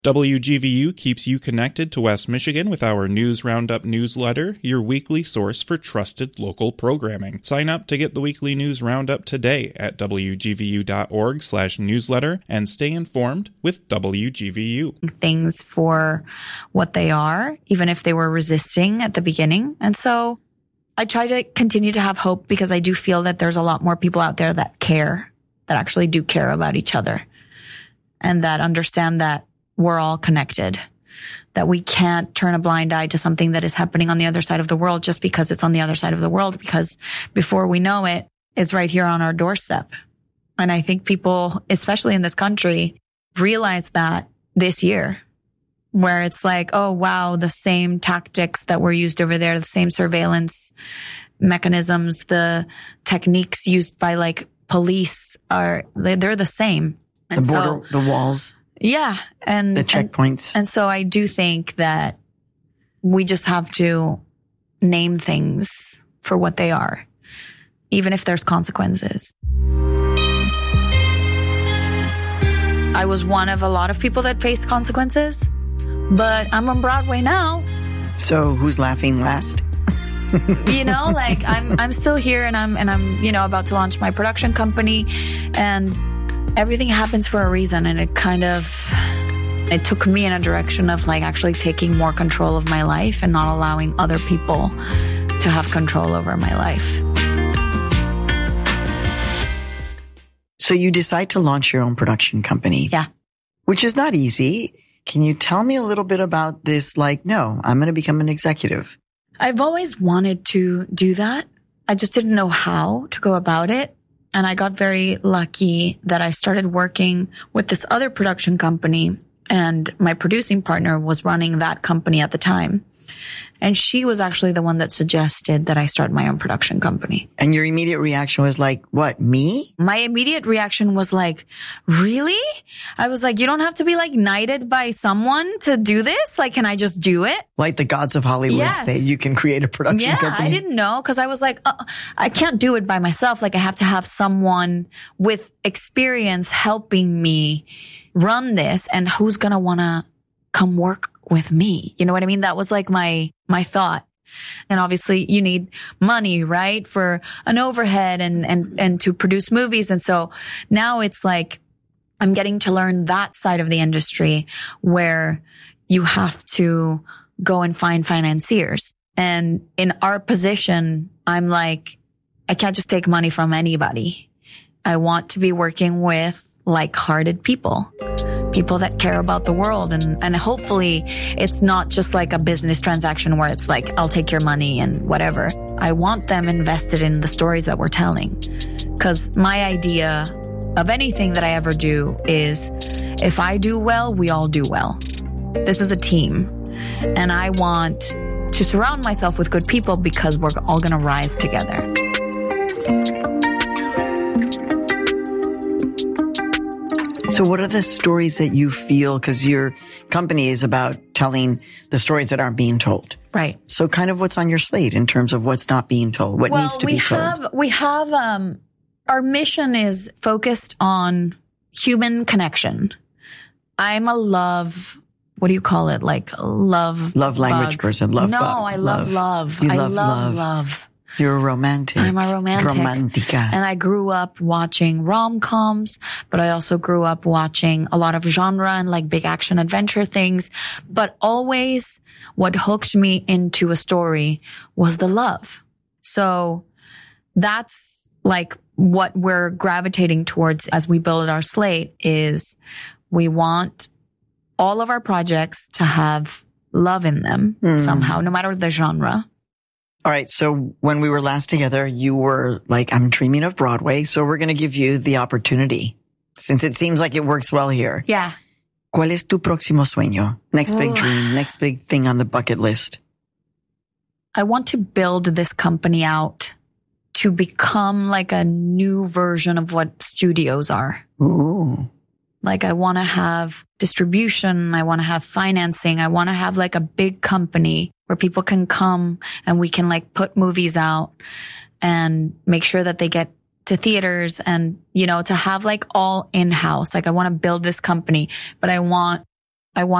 WGVU keeps you connected to West Michigan with our News Roundup newsletter, your weekly source for trusted local programming. Sign up to get the weekly News Roundup today at wgvu.org/newsletter and stay informed with WGVU. Things for what they are, even if they were resisting at the beginning. And so I try to continue to have hope because I do feel that there's a lot more people out there that care, that actually do care about each other and that understand that we're all connected, that we can't turn a blind eye to something that is happening on the other side of the world just because it's on the other side of the world, because before we know it, it's right here on our doorstep. And I think people, especially in this country, realize that this year, where it's like, oh, wow, the same tactics that were used over there, the same surveillance mechanisms, the techniques used by like police they're the same. And the border, the walls. Yeah. And the checkpoints. And so I do think that we just have to name things for what they are, even if there's consequences. I was one of a lot of people that faced consequences, but I'm on Broadway now. So who's laughing last? You know, like I'm still here and I'm, you know, about to launch my production company, and everything happens for a reason. And it took me in a direction of like actually taking more control of my life and not allowing other people to have control over my life. So you decide to launch your own production company. Yeah. Which is not easy. Can you tell me a little bit about this? Like, no, I'm going to become an executive. I've always wanted to do that. I just didn't know how to go about it. And I got very lucky that I started working with this other production company, and my producing partner was running that company at the time. And she was actually the one that suggested that I start my own production company. And your immediate reaction was like, what, me? My immediate reaction was like, really? I was like, you don't have to be like knighted by someone to do this? Like, can I just do it? Like the gods of Hollywood say you can create a production company? I didn't know, because I was like, I can't do it by myself. Like, I have to have someone with experience helping me run this, and who's going to want to come work with me? You know what I mean? That was like my thought. And obviously you need money, right? For an overhead and to produce movies. And so now it's like, I'm getting to learn that side of the industry where you have to go and find financiers. And in our position, I'm like, I can't just take money from anybody. I want to be working with like-hearted people that care about the world. And hopefully it's not just like a business transaction where it's like, I'll take your money and whatever. I want them invested in the stories that we're telling. Because my idea of anything that I ever do is, if I do well, we all do well. This is a team. And I want to surround myself with good people because we're all going to rise together. So what are the stories that you feel, because your company is about telling the stories that aren't being told? Right. So kind of what's on your slate in terms of what's not being told, what needs to be told? We have, our mission is focused on human connection. I'm a what do you call it? Like love language person. Love. I love love. You I love love. You're a romantic. I'm a romantic. Romantica. And I grew up watching rom-coms, but I also grew up watching a lot of genre and like big action adventure things. But always what hooked me into a story was the love. So that's like what we're gravitating towards as we build our slate, is we want all of our projects to have love in them somehow, no matter the genre. All right. So when we were last together, you were like, I'm dreaming of Broadway. So we're going to give you the opportunity, since it seems like it works well here. Yeah. ¿Cuál es tu próximo sueño? Next big dream, next big thing on the bucket list. I want to build this company out to become like a new version of what studios are. Ooh. Like, I want to have distribution. I want to have financing. I want to have like a big company where people can come and we can like put movies out and make sure that they get to theaters, and, you know, to have like all in-house. Like, I want to build this company, but I want I want